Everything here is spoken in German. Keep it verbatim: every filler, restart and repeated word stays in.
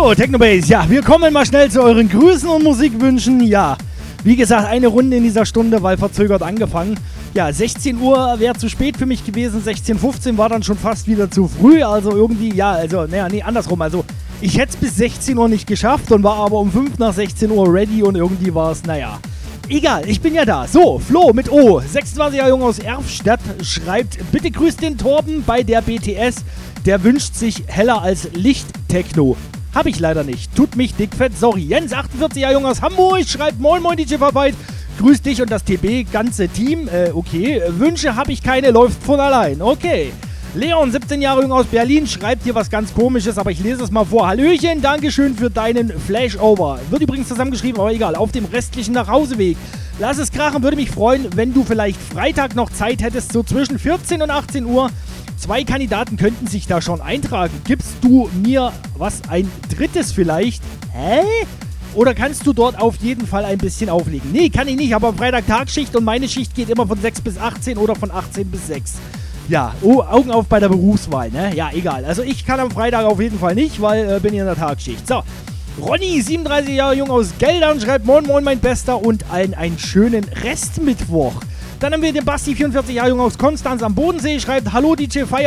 So, Technobase, ja, wir kommen mal schnell zu euren Grüßen und Musikwünschen. Ja, wie gesagt, eine Runde in dieser Stunde, weil verzögert angefangen. Ja, sechzehn Uhr wäre zu spät für mich gewesen, sechzehn Uhr fünfzehn war dann schon fast wieder zu früh. Also irgendwie, ja, also, naja, nee, andersrum. Also, ich hätte es bis sechzehn Uhr nicht geschafft und war aber um fünf nach sechzehn Uhr ready und irgendwie war es, naja. Egal, ich bin ja da. So, Flo mit O, sechsundzwanzig Jahre jung aus Erfstadt, schreibt, bitte grüßt den Torben bei der B T S. Der wünscht sich heller als Licht-Techno. Hab ich leider nicht. Tut mich dickfett, sorry. Jens, achtundvierzig Jahre jung aus Hamburg, schreibt, moin moin D J Verbeit. Grüß dich und das T B, ganze Team. Äh, okay. Wünsche habe ich keine, läuft von allein. Okay. Leon, siebzehn Jahre jung aus Berlin, schreibt hier was ganz Komisches, aber ich lese es mal vor. Hallöchen, Dankeschön für deinen Flashover. Wird übrigens zusammengeschrieben, aber egal. Auf dem restlichen Nachhauseweg. Lass es krachen, würde mich freuen, wenn du vielleicht Freitag noch Zeit hättest, so zwischen vierzehn und achtzehn Uhr. Zwei Kandidaten könnten sich da schon eintragen. Gibst du mir was, ein drittes vielleicht? Hä? Oder kannst du dort auf jeden Fall ein bisschen auflegen? Nee, kann ich nicht, aber am Freitag Tagschicht und meine Schicht geht immer von sechs bis achtzehn oder von achtzehn bis sechs. Ja, oh, Augen auf bei der Berufswahl, ne? Ja, egal. Also ich kann am Freitag auf jeden Fall nicht, weil äh, bin hier in der Tagschicht. So, Ronny, siebenunddreißig Jahre jung aus Geldern, schreibt moin moin mein Bester und allen einen schönen Restmittwoch. Dann haben wir den Basti, vierundvierzig Jahre jung aus Konstanz am Bodensee, schreibt hallo D J Feier.